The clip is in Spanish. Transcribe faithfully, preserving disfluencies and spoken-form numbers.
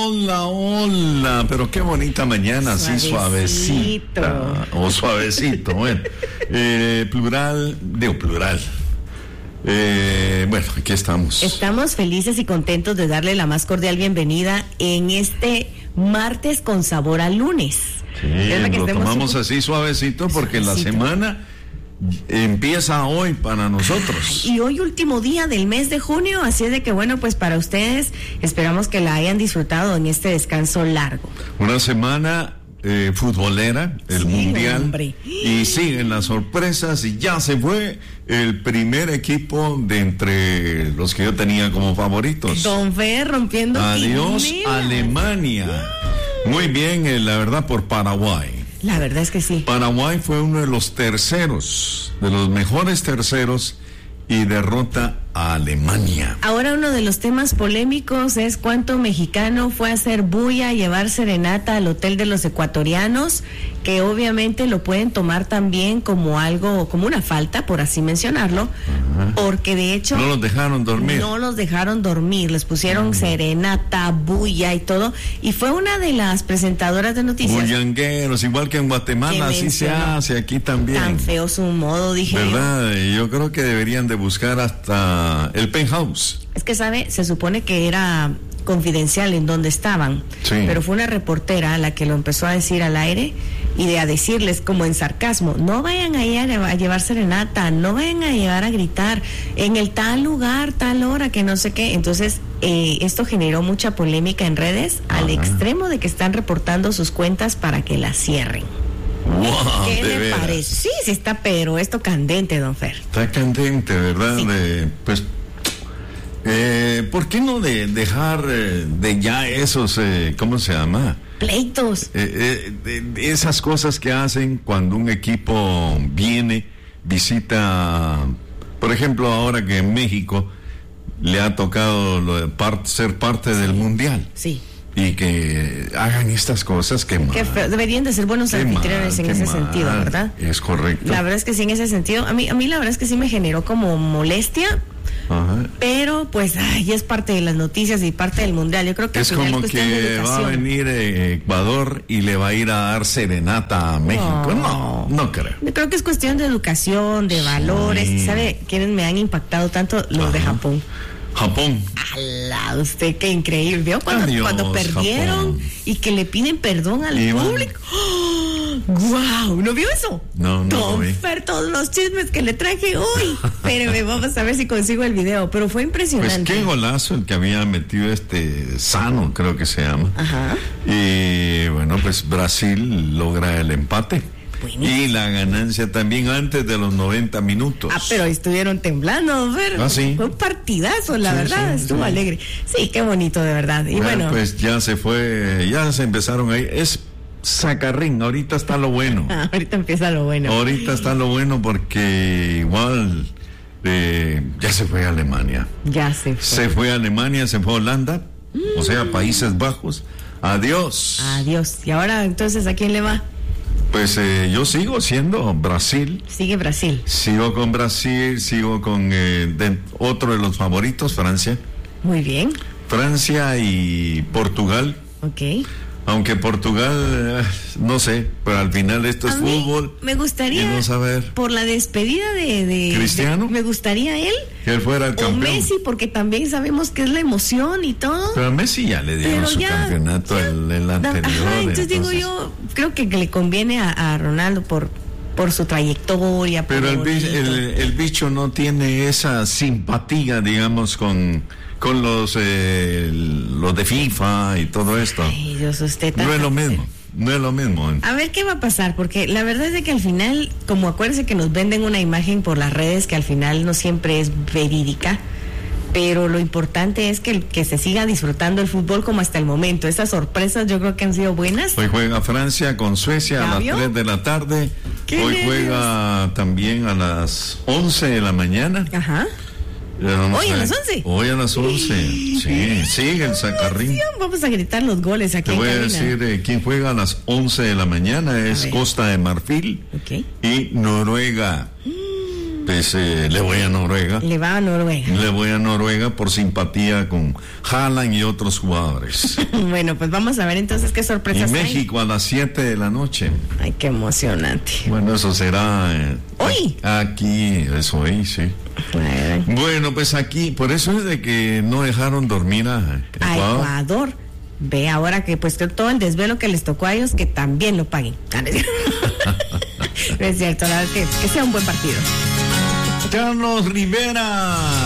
Hola, hola, pero qué bonita mañana, así suavecita, o suavecito, bueno, eh, plural, digo plural, eh, bueno, aquí estamos. Estamos felices y contentos de darle la más cordial bienvenida en este martes con sabor a lunes. Sí, lo tomamos un... así suavecito porque suavecito. La semana empieza hoy para nosotros. Ay, y hoy último día del mes de junio, así es de que bueno, pues para ustedes esperamos que la hayan disfrutado en este descanso largo. Una semana eh, futbolera, el sí, mundial, hombre. Y siguen las sorpresas y ya se fue el primer equipo de entre los que yo tenía como favoritos. Don Fer rompiendo. Adiós quiniela. Alemania. Muy bien, eh, la verdad, por Paraguay. La verdad es que sí. Paraguay fue uno de los terceros, de los mejores terceros, y derrota a Alemania. Ahora uno de los temas polémicos es cuánto mexicano fue a hacer bulla, a llevar serenata al hotel de los ecuatorianos, que obviamente lo pueden tomar también como algo, como una falta, por así mencionarlo, uh-huh. Porque de hecho... No los dejaron dormir. No los dejaron dormir, les pusieron uh-huh. serenata, bulla y todo, y fue una de las presentadoras de noticias. Bullangueros, igual que en Guatemala, así se hace, aquí también. Tan feo su modo, dije ¿verdad? yo. Yo creo que deberían de buscar hasta el penthouse. Es que, ¿sabe? Se supone que era confidencial en donde estaban, sí. Pero fue una reportera la que lo empezó a decir al aire y de a decirles como en sarcasmo, no vayan ahí a, a llevar serenata, no vayan a llevar a gritar en el tal lugar, tal hora, que no sé qué. Entonces eh, esto generó mucha polémica en redes. Ajá. Al extremo de que están reportando sus cuentas para que las cierren. Wow, ¿qué le veras? parece? Sí, sí está, pero esto candente, don Fer. Está candente, ¿verdad? Sí. De, pues, eh, ¿por qué no de dejar eh, de ya esos, eh, ¿cómo se llama? Pleitos. Eh, eh, de, de esas cosas que hacen cuando un equipo viene, visita, por ejemplo, ahora que en México le ha tocado lo de part, ser parte sí. del Mundial. Sí. Y que hagan estas cosas, que mal. Deberían de ser buenos anfitriones en ese mal. Sentido, ¿verdad? Es correcto. La verdad es que sí, en ese sentido, a mí, a mí la verdad es que sí me generó como molestia. Ajá. Pero pues ay, es parte de las noticias y parte del mundial. Yo creo que es como es que va a venir eh, Ecuador y le va a ir a dar serenata a México. No, no, no creo. Yo creo que es cuestión de educación, de valores. Sí. ¿Sabe quiénes me han impactado tanto? Los Ajá. de Japón. Japón. Alá, usted qué increíble. ¿Vio? Cuando, Adiós, cuando perdieron Japón. Y que le piden perdón al y público. ¡Oh! ¡Guau! ¿No vio eso? No, no. Don Fer, todos los chismes que le traje hoy. Pero vamos a ver si consigo el video. Pero fue impresionante. Pues qué golazo el que había metido este Sano, creo que se llama. Ajá. Y bueno, pues Brasil logra el empate. Buenísimo. Y la ganancia también antes de los noventa minutos. Ah, pero estuvieron temblando, ver. Ah, sí. Fue un partidazo, la sí, verdad, sí, estuvo sí. alegre. Sí, qué bonito, de verdad. Y bueno, bueno, pues ya se fue, ya se empezaron ahí. Es sacarrín, ahorita está lo bueno. Ah, ahorita empieza lo bueno. Ahorita está lo bueno porque igual eh, ya se fue a Alemania. Ya se fue. Se fue a Alemania, se fue a Holanda, mm. o sea, Países Bajos. Adiós. Adiós. Y ahora, entonces, ¿a quién le va? Pues eh, yo sigo siendo Brasil. Sigue Brasil. Sigo con Brasil, sigo con eh, de, otro de los favoritos, Francia. Muy bien. Francia y Portugal. Ok. Aunque Portugal, eh, no sé, pero al final esto es a fútbol. Me gustaría, no saber. por la despedida de, de Cristiano, de, me gustaría él. Que él fuera el o campeón. Messi, porque también sabemos que es la emoción y todo. Pero a Messi ya le dieron pero su ya, campeonato ya, el, el anterior. Ajá, entonces, entonces digo yo, creo que le conviene a, a Ronaldo por por su trayectoria. Pero por el, el, el bicho no tiene esa simpatía, digamos, con... con los eh, los de FIFA y todo esto. Ay, Dios, usted no es lo mismo, no es lo mismo. A ver qué va a pasar, porque la verdad es de que al final, como acuérdense que nos venden una imagen por las redes que al final no siempre es verídica, pero lo importante es que, que se siga disfrutando el fútbol como hasta el momento. Estas sorpresas yo creo que han sido buenas. Hoy juega Francia con Suecia a las tres de la tarde. Hoy nervios? Juega también a las once de la mañana. Ajá. No ¿Hoy sé. a las once? Hoy a las once. Sí, sigue el sacarrín. Vamos a gritar los goles aquí. Te voy en a decir eh, quién juega a las once de la mañana. Es Costa de Marfil okay. y Noruega. Pues eh, le voy a Noruega. Le va a Noruega. Le voy a Noruega por simpatía con Haaland y otros jugadores. Bueno, pues vamos a ver entonces qué sorpresas hay. Y México hay. A las siete de la noche. Ay, qué emocionante. Bueno, eso será... Eh, ¿Hoy? Aquí, eso hoy, sí. Bueno. bueno, pues aquí, por eso es de que no dejaron dormir a Ecuador. A Ecuador. Ve ahora que pues todo el desvelo que les tocó a ellos, que también lo paguen. No es cierto, la verdad que, que sea un buen partido. Carlos Rivera.